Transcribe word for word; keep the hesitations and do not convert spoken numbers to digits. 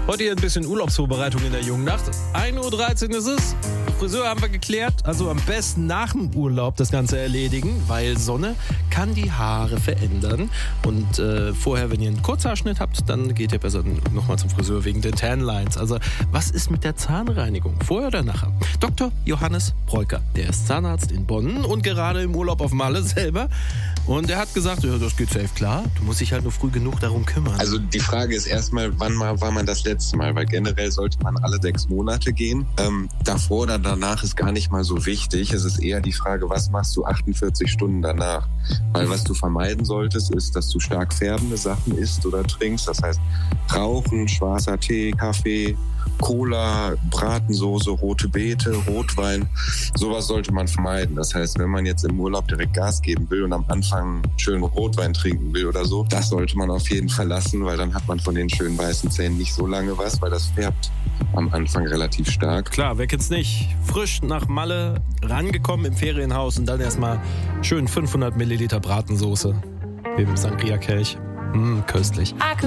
Heute hier ein bisschen Urlaubsvorbereitung in der jungen Nacht. ein Uhr dreizehn ist es. Friseur haben wir geklärt. Also am besten nach dem Urlaub das Ganze erledigen, weil Sonne kann die Haare verändern. Und äh, vorher, wenn ihr einen Kurzhaarschnitt habt, dann geht ihr besser nochmal zum Friseur wegen den Tanlines. Also was ist mit der Zahnreinigung? Vorher oder nachher? Doktor Johannes Breuker, der ist Zahnarzt in Bonn und gerade im Urlaub auf Malle selber. Und er hat gesagt, ja, das geht safe klar. Du musst dich halt nur früh genug darum kümmern. Also die Frage ist erstmal, wann mal war man das letzte Mal? Weil generell sollte man alle sechs Monate gehen. Ähm, davor oder danach ist gar nicht mal so wichtig. Es ist eher die Frage, was machst du achtundvierzig Stunden danach? Weil was du vermeiden solltest, ist, dass du stark färbende Sachen isst oder trinkst. Das heißt Rauchen, schwarzer Tee, Kaffee, Cola, Bratensoße, rote Beete, Rotwein. Sowas sollte man vermeiden. Das heißt, wenn man jetzt im Urlaub direkt Gas geben will und am Anfang schön Rotwein trinken will oder so, das sollte man auf jeden Fall lassen, weil dann hat man von den schönen weißen Zähnen nicht so lange was, weil das färbt am Anfang relativ stark. Klar, wer kennt's nicht? Frisch nach Malle rangekommen im Ferienhaus und dann erstmal schön fünfhundert Milliliter Bratensoße im Sangria-Kelch. Mmh, köstlich.